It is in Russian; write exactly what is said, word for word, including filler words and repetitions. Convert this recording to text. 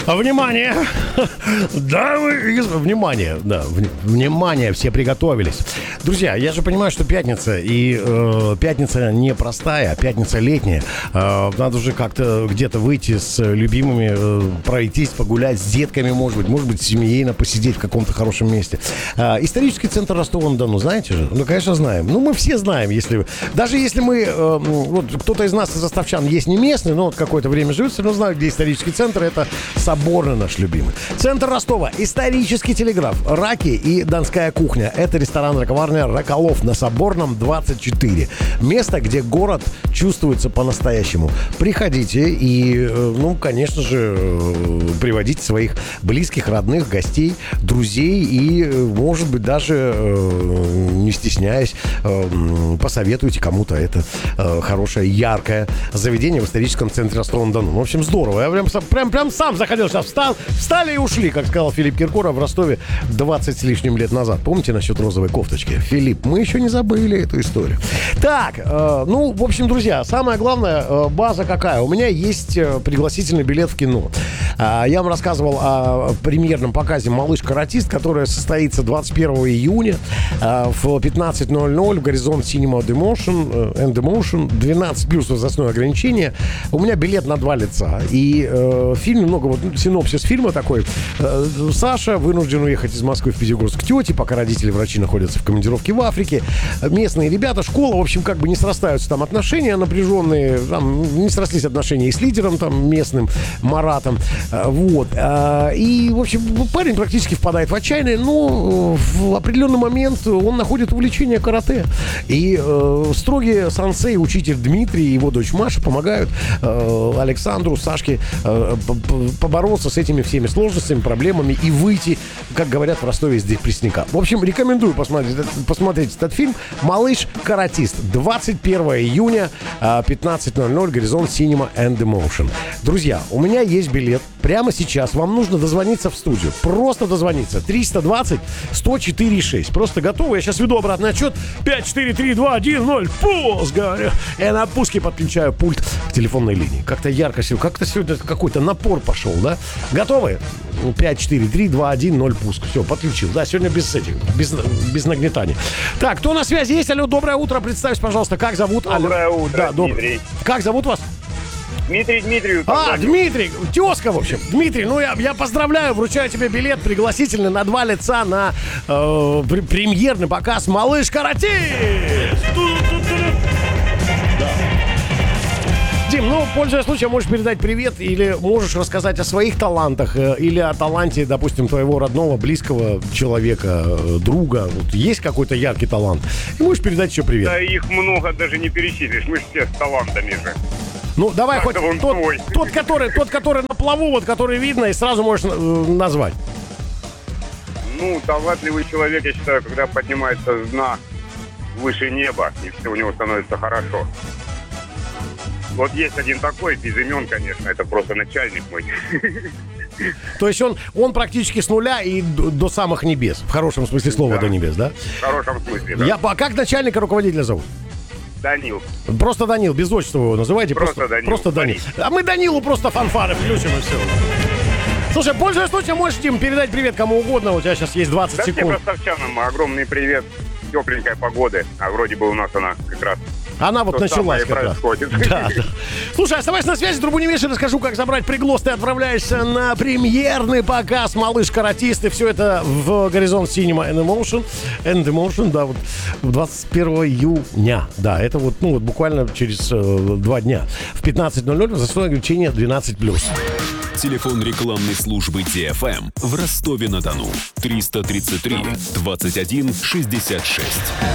Внимание! Дамы и господа, внимание! Да, внимание, все приготовились. Друзья, я же понимаю, что пятница, и э, пятница не простая, а пятница летняя. Э, надо уже как-то где-то выйти с любимыми, э, пройтись, погулять с детками, может быть, может быть, семейно посидеть в каком-то хорошем месте. Э, исторический центр Ростова-на-Дону, знаете же? Ну, конечно, знаем. Ну, мы все знаем, если... Даже если мы... Э, вот кто-то из нас, из ростовчан, есть не местный, но вот какое-то время живет, все равно знают, где исторический центр. Это Соборный наш любимый. Центр Ростова. Исторический телеграф. Раки и донская кухня. Это ресторан-раковарня «Раколов» на Соборном, двадцать четыре. Место, где город чувствуется по-настоящему. Приходите и, ну, конечно же, приводите своих близких, родных, гостей, друзей и, может быть, даже, не стесняясь, посоветуйте кому-то это хорошее, яркое заведение в историческом центре Ростова-на-Дону. В общем, здорово. Я прям, прям, прям сам заходил, сейчас встал, встали и ушли, как сказал Филипп Киркоров в Ростове двадцать с лишним лет назад. Помните насчет розовой кофточки? Филипп, мы еще не забыли эту историю. Так, э, ну, в общем, друзья, самое главное, э, база какая? У меня есть э, пригласительный билет в кино. Э, я вам рассказывал о премьерном показе «Малыш-каратист», который состоится двадцать первого июня э, в пятнадцать ноль ноль в Горизонт Cinema and Emotion, э, and Emotion, двенадцать плюс возрастное ограничение. У меня билет на два лица. И э, в фильме много, вот синопсис фильма такой. Э, Саша вынужден уехать из Москвы в Пятигорск к тете, пока родители врачи находятся в командировке в Африке. Местные ребята, школа, в общем, как бы не срастаются там отношения напряженные, там не срослись отношения и с лидером там местным, Маратом. Вот. И, в общем, парень практически впадает в отчаяние, но в определенный момент он находит увлечение карате. И э, строгий сенсей, учитель Дмитрий и его дочь Маша помогают э, Александру, Сашке э, побороться с этими всеми сложностями, проблемами и выйти, как говорят в Ростове, из депрессника. В общем, рекомендую посмотреть, посмотреть этот фильм «Малыш-каратист». двадцать первого июня, пятнадцать ноль ноль, Горизонт Cinema and Emotion. Друзья, у меня есть билет. Прямо сейчас вам нужно дозвониться в студию. Просто дозвониться. триста двадцать сто четыре шесть. Просто готовы. Я сейчас веду обратный отчет. пять, четыре, три, два, один, ноль. Пуск, говорю. Я на пуске подключаю пульт к телефонной линии. Как-то ярко сегодня. Как-то сегодня какой-то напор пошел, да? Готовы? пять, четыре, три, два, один, ноль. Пуск. Все, подключил. Да, сегодня без этих, без, без нагнетания. Так, кто на связи есть? Алло, доброе утро. Представьте, пожалуйста, как зовут? Доброе Алло. утро, Да, Дмитрий. Как зовут вас? Дмитрий Дмитриевич. А, Дмитрий, тезка, в общем. Дмитрий, ну я, я поздравляю, вручаю тебе билет пригласительный на два лица на э, премьерный показ «Малыш-каратист». Дим, ну, пользуясь случаем, можешь передать привет или можешь рассказать о своих талантах э, или о таланте, допустим, твоего родного, близкого человека, э, друга. Вот есть какой-то яркий талант. И можешь передать еще привет. Да их много даже не перечислишь. Мы же все с талантами же. Ну, давай хоть он тот, свой. тот, который, тот, который на плаву, вот, который видно, и сразу можешь э, назвать. Ну, талантливый человек, я считаю, когда поднимается с дна выше неба, и все у него становится хорошо. Вот есть один такой, без имен, конечно, это просто начальник мой. То есть он, он практически с нуля и до, до самых небес, в хорошем смысле слова, да. До небес, да? В хорошем смысле, да. Я, а как начальника руководителя зовут? Данил. Просто Данил, без отчества его называйте. Просто, просто Данил. Просто Данил. А мы Данилу просто фанфары включим и все. Слушай, пользуясь случаем, можешь, Дим, передать привет кому угодно. У тебя сейчас есть двадцать да секунд. всем ростовчанам огромный привет. Тепленькая погода. А вроде бы у нас она как раз... Она вот то началась как раз. Да, да. Слушай, оставайся на связи, трубу не вешай, расскажу, как забрать приглас. Ты отправляешься на премьерный показ «Малыш-каратист». И все это в Горизонт Cinema and Emotion. And Emotion, да, вот двадцать первого июня. Да, это вот, ну, вот буквально через э, два дня. В пятнадцать ноль ноль возрастное ограничение двенадцать плюс. Телефон рекламной службы Ти Эф Эм в Ростове-на-Дону. триста тридцать три двадцать один шестьдесят шесть.